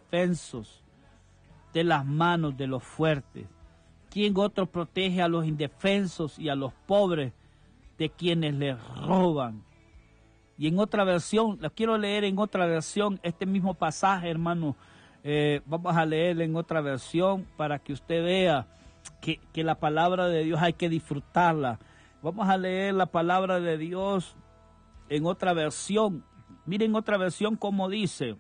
indefensos de las manos de los fuertes? ¿Quién otro protege a los indefensos y a los pobres de quienes les roban? Y en otra versión, la quiero leer en otra versión, este mismo pasaje, hermano, vamos a leer en otra versión para que usted vea que la palabra de Dios hay que disfrutarla. Vamos a leer la palabra de Dios en otra versión. Miren otra versión como dice: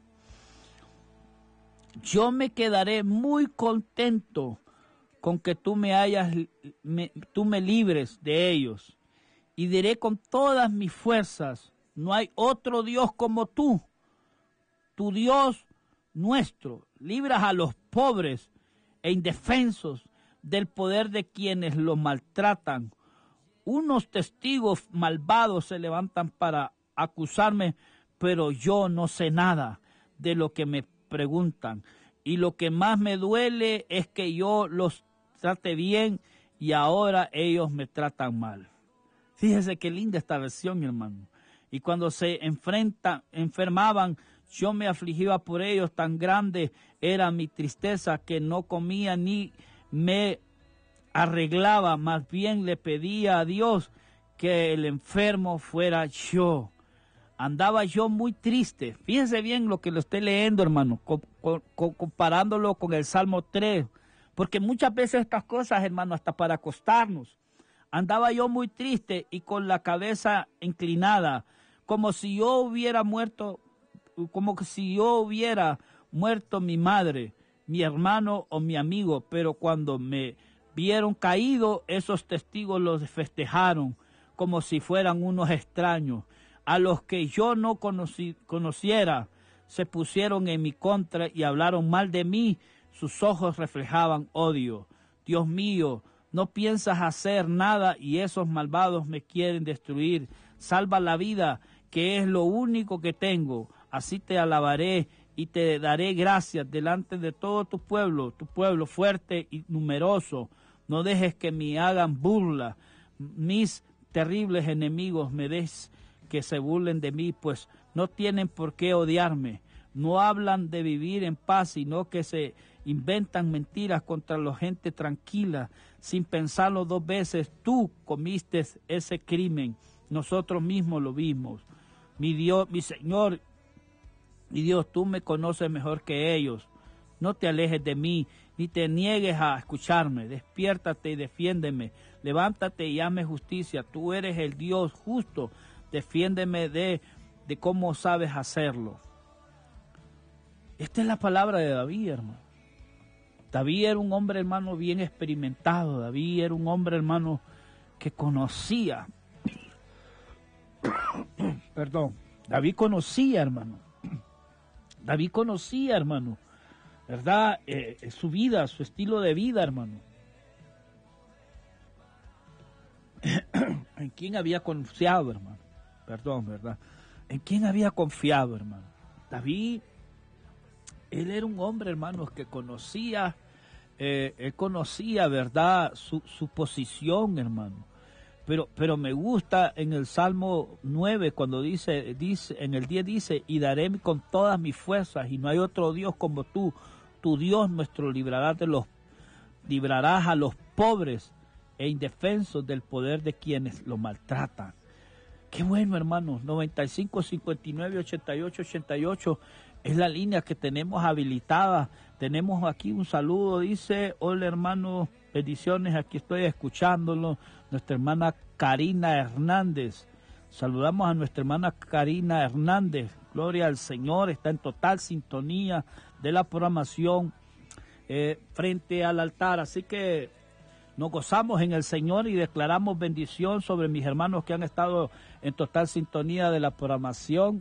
yo me quedaré muy contento con que tú me libres de ellos, y diré con todas mis fuerzas: no hay otro Dios como tú, tu Dios nuestro. Libras a los pobres e indefensos del poder de quienes los maltratan. Unos testigos malvados se levantan para acusarme, pero yo no sé nada de lo que me preguntan. Y lo que más me duele es que yo los trate bien y ahora ellos me tratan mal. Fíjese qué linda esta versión, hermano. Y cuando se enfermaban, yo me afligía por ellos. Tan grande era mi tristeza que no comía ni me arreglaba. Más bien le pedía a Dios que el enfermo fuera yo. Andaba yo muy triste. Fíjense bien lo que lo estoy leyendo, hermano, comparándolo con el Salmo 3. Porque muchas veces estas cosas, hermano, hasta para acostarnos. Andaba yo muy triste y con la cabeza inclinada, como si yo hubiera muerto mi madre, mi hermano o mi amigo. Pero cuando me vieron caído, esos testigos los festejaron como si fueran unos extraños. A los que yo no conociera, se pusieron en mi contra y hablaron mal de mí. Sus ojos reflejaban odio. Dios mío, no piensas hacer nada y esos malvados me quieren destruir. Salva la vida, que es lo único que tengo. Así te alabaré y te daré gracias delante de todo tu pueblo fuerte y numeroso. No dejes que me hagan burla. Mis terribles enemigos me des que se burlen de mí, pues no tienen por qué odiarme. No hablan de vivir en paz, sino que se inventan mentiras contra la gente tranquila. Sin pensarlo dos veces, tú comiste ese crimen. Nosotros mismos lo vimos. Mi Dios, mi Señor, mi Dios, tú me conoces mejor que ellos. No te alejes de mí, ni te niegues a escucharme. Despiértate y defiéndeme. Levántate y hazme justicia. Tú eres el Dios justo. Defiéndeme de cómo sabes hacerlo. Esta es la palabra de David, hermano. David era un hombre, hermano, bien experimentado. David era un hombre, hermano, que conocía. Perdón. David conocía, hermano. David conocía, hermano, ¿verdad? Su vida, su estilo de vida, hermano. ¿En quién había confiado, hermano? Perdón, ¿verdad? ¿En quién había confiado, hermano? David, él era un hombre, hermanos, que conocía, él conocía, ¿verdad?, su posición, hermano. Pero me gusta en el Salmo 9, cuando dice, en el 10 dice: y daré con todas mis fuerzas, y no hay otro Dios como tú. Tu Dios nuestro librarás a los pobres e indefensos del poder de quienes lo maltratan. Qué bueno, hermanos. 95, 59, 88, 88 es la línea que tenemos habilitada. Tenemos aquí un saludo, dice: hola, hermano, bendiciones, aquí estoy escuchándolo. Nuestra hermana Karina Hernández. Saludamos a nuestra hermana Karina Hernández. Gloria al Señor, está en total sintonía de la programación frente al altar. Así que nos gozamos en el Señor y declaramos bendición sobre mis hermanos que han estado en total sintonía de la programación.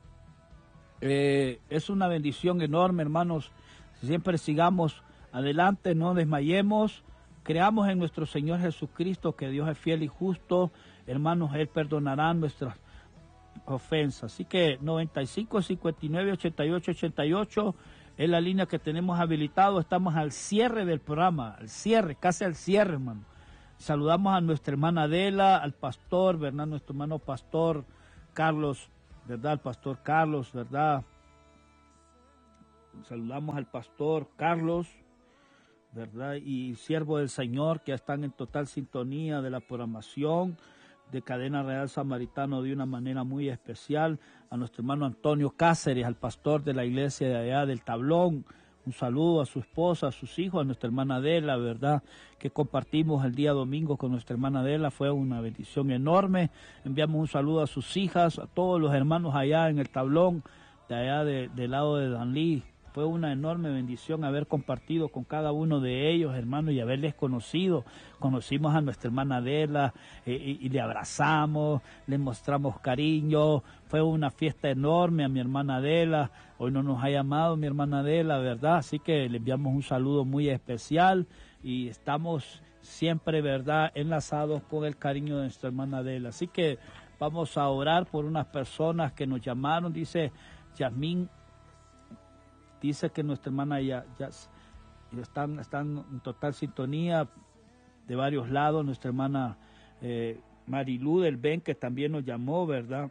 Es una bendición enorme, hermanos. Siempre sigamos adelante, no desmayemos. Creamos en nuestro Señor Jesucristo, que Dios es fiel y justo. Hermanos, Él perdonará nuestras ofensas. Así que 95, 59, 88, 88 es la línea que tenemos habilitado. Estamos al cierre del programa, casi al cierre, hermano. Saludamos a nuestra hermana Adela, al pastor, ¿verdad? Nuestro hermano pastor Carlos, ¿verdad? El pastor Carlos, ¿verdad? saludamos al pastor Carlos, ¿verdad? Y siervo del Señor, que están en total sintonía de la programación de Cadena Real Samaritano de una manera muy especial. A nuestro hermano Antonio Cáceres, al pastor de la iglesia de allá del Tablón. Un saludo a su esposa, a sus hijos, a nuestra hermana Adela, ¿verdad? Que compartimos el día domingo con nuestra hermana Adela. Fue una bendición enorme. Enviamos un saludo a sus hijas, a todos los hermanos allá en el Tablón, de allá del lado de Danlí. Fue una enorme bendición haber compartido con cada uno de ellos, hermanos, y haberles conocido. Conocimos a nuestra hermana Adela y le abrazamos, le mostramos cariño. Fue una fiesta enorme a mi hermana Adela. Hoy no nos ha llamado mi hermana Adela, ¿verdad? Así que le enviamos un saludo muy especial y estamos siempre, ¿verdad?, enlazados con el cariño de nuestra hermana Adela. Así que vamos a orar por unas personas que nos llamaron. Dice Yasmín. Dice que nuestra hermana ya están en total sintonía de varios lados. Nuestra hermana Marilú del Ben, que también nos llamó, ¿verdad?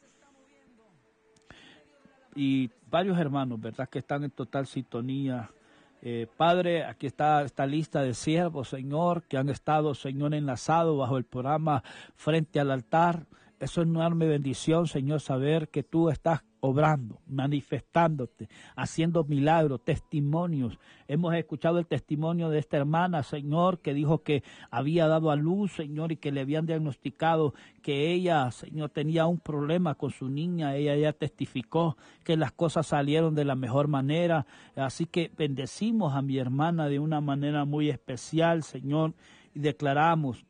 Y varios hermanos, ¿verdad?, que están en total sintonía. Padre, aquí está esta lista de siervos, Señor, que han estado, Señor, enlazados bajo el programa Frente al Altar. Eso es una enorme bendición, Señor, saber que tú estás obrando, manifestándote, haciendo milagros, testimonios. Hemos escuchado el testimonio de esta hermana, Señor, que dijo que había dado a luz, Señor, y que le habían diagnosticado que ella, Señor, tenía un problema con su niña. Ella ya testificó que las cosas salieron de la mejor manera. Así que bendecimos a mi hermana de una manera muy especial, Señor, y declaramos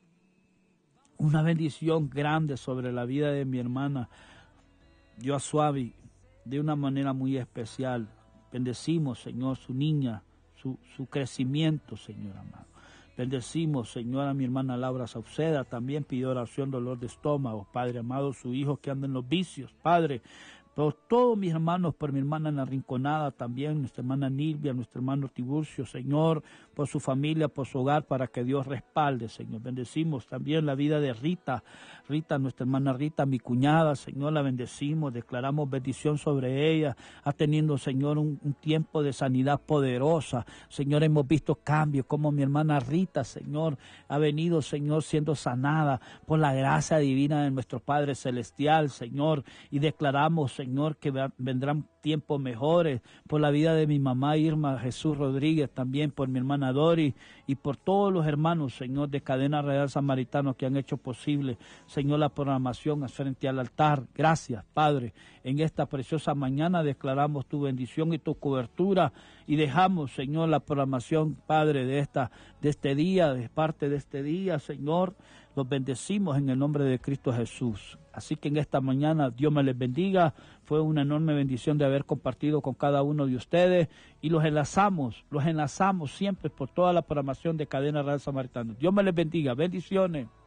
una bendición grande sobre la vida de mi hermana Yosuavi, de una manera muy especial. Bendecimos, Señor, su niña, su crecimiento, Señor amado. Bendecimos, Señor, a mi hermana Laura Sauceda. También pidió oración, dolor de estómago. Padre amado, su hijo que anda en los vicios. Padre, por todos mis hermanos, por mi hermana en la Rinconada también, nuestra hermana Nilvia, nuestro hermano Tiburcio, Señor, por su familia, por su hogar, para que Dios respalde, Señor. Bendecimos también la vida de Rita, nuestra hermana Rita, mi cuñada, Señor, la bendecimos, declaramos bendición sobre ella. Ha tenido, Señor, un tiempo de sanidad poderosa. Señor, hemos visto cambios, como mi hermana Rita, Señor, ha venido, Señor, siendo sanada por la gracia divina de nuestro Padre Celestial, Señor, y declaramos, Señor, que vendrán tiempos mejores por la vida de mi mamá Irma Jesús Rodríguez, también por mi hermana Dori y por todos los hermanos, Señor, de Cadena Real Samaritano que han hecho posible, Señor, la programación Frente al Altar. Gracias, Padre. En esta preciosa mañana declaramos tu bendición y tu cobertura y dejamos, Señor, la programación, Padre, de este día, de parte de este día, Señor, los bendecimos en el nombre de Cristo Jesús. Así que en esta mañana Dios me les bendiga. Fue una enorme bendición de haber compartido con cada uno de ustedes y los enlazamos siempre por toda la programación de Cadena Real Samaritano. Dios me les bendiga. Bendiciones.